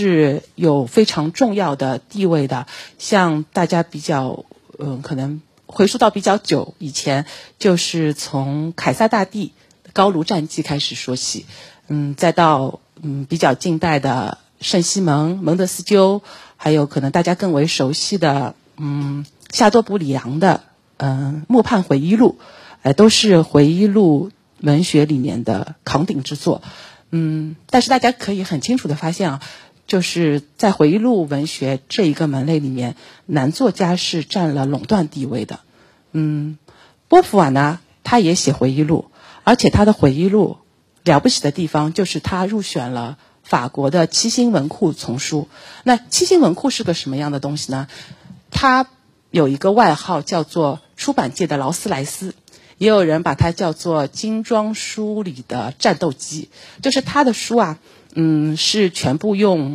是有非常重要的地位的。像大家比较可能回溯到比较久以前，就是从凯撒大帝高卢战记开始说起，再到比较近代的圣西蒙、蒙德斯鸠，还有可能大家更为熟悉的夏多布里昂的莫判回忆录，都是回忆录文学里面的扛鼎之作。但是大家可以很清楚的发现啊，就是在回忆录文学这一个门类里面，男作家是占了垄断地位的。波伏娃呢，他也写回忆录，而且他的回忆录了不起的地方就是他入选了法国的七星文库丛书。那七星文库是个什么样的东西呢？它有一个外号叫做出版界的劳斯莱斯，也有人把它叫做精装书里的战斗机。就是他的书啊，是全部用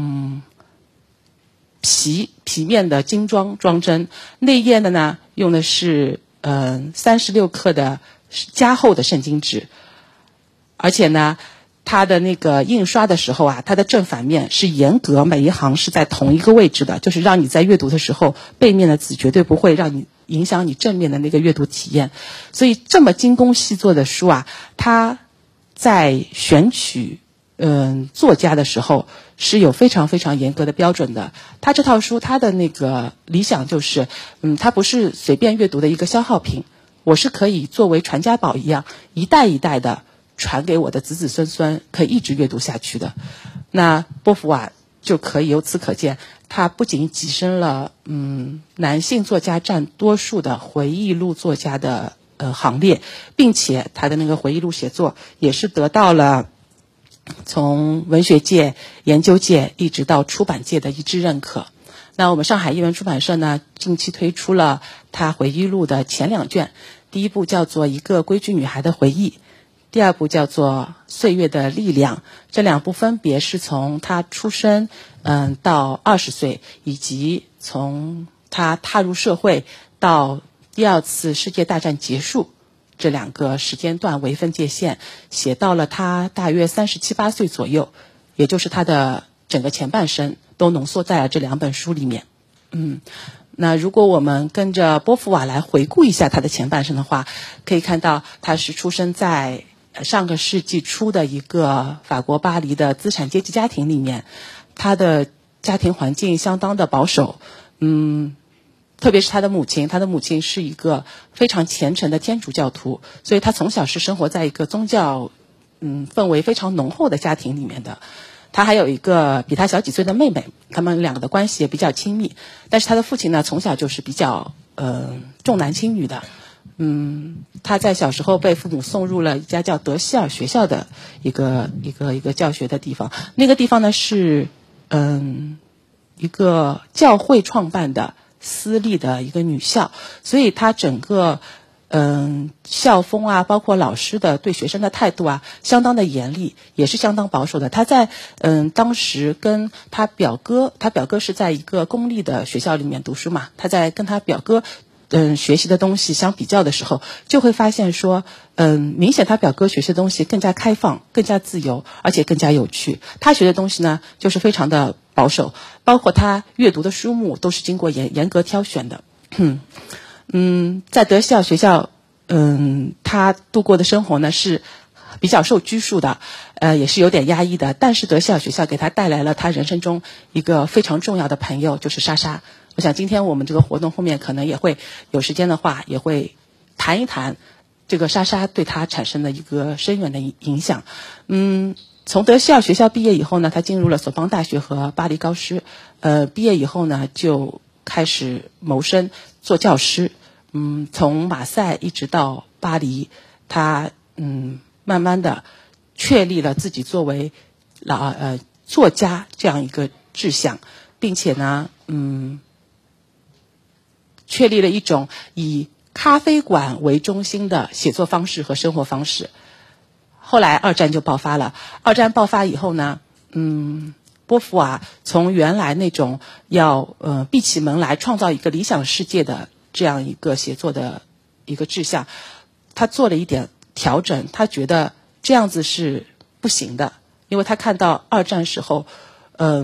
皮面的精装装帧，内页的呢用的是36克的加厚的圣经纸，而且呢它的那个印刷的时候啊，它的正反面是严格每一行是在同一个位置的，就是让你在阅读的时候，背面的字绝对不会让你影响你正面的那个阅读体验。所以这么精工细作的书啊，它在选取作家的时候是有非常非常严格的标准的。他这套书他的那个理想就是它不是随便阅读的一个消耗品，我是可以作为传家宝一样一代一代的传给我的子子孙孙，可以一直阅读下去的。那波伏娃就可以由此可见，他不仅跻身了男性作家占多数的回忆录作家的行列，并且他的那个回忆录写作也是得到了从文学界、研究界一直到出版界的一致认可。那我们上海译文出版社呢，近期推出了他回忆录的前2卷，第一部叫做《一个规矩女孩的回忆》，第2部叫做《岁月的力量》。这2部分别是从他出生到20岁，以及从他踏入社会到第2次世界大战结束这2个时间段为分界线，写到了他大约37、8岁左右，也就是他的整个前半生都浓缩在了这2本书里面。那如果我们跟着波伏娃来回顾一下他的前半生的话，可以看到他是出生在上个世纪初的一个法国巴黎的资产阶级家庭里面，他的家庭环境相当的保守，特别是他的母亲是一个非常虔诚的天主教徒，所以他从小是生活在一个宗教氛围非常浓厚的家庭里面的。他还有一个比他小几岁的妹妹，他们2个的关系也比较亲密。但是他的父亲呢，从小就是比较重男轻女的。他在小时候被父母送入了一家叫德希尔学校的一个教学的地方。那个地方呢是一个教会创办的私立的一个女校，所以他整个校风啊，包括老师的对学生的态度啊，相当的严厉，也是相当保守的。他在当时跟他表哥是在一个公立的学校里面读书嘛，他在跟他表哥学习的东西相比较的时候，就会发现说明显他表哥学习的东西更加开放，更加自由，而且更加有趣。他学的东西呢就是非常的保守，包括他阅读的书目都是经过严格挑选的。在德希尔学校他度过的生活呢是比较受拘束的，也是有点压抑的。但是德希尔学校给他带来了他人生中一个非常重要的朋友，就是莎莎。我想今天我们这个活动后面可能也会有时间的话，也会谈一谈这个莎莎对他产生的一个深远的影响。从德希尔学校毕业以后呢，他进入了索邦大学和巴黎高师。毕业以后呢，就开始谋生做教师。从马赛一直到巴黎，他慢慢的确立了自己作为作家这样一个志向，并且呢确立了一种以咖啡馆为中心的写作方式和生活方式。后来二战就爆发了。二战爆发以后呢，波伏娃从原来那种要闭起门来创造一个理想世界的这样一个写作的一个志向，他做了一点调整。他觉得这样子是不行的，因为他看到二战时候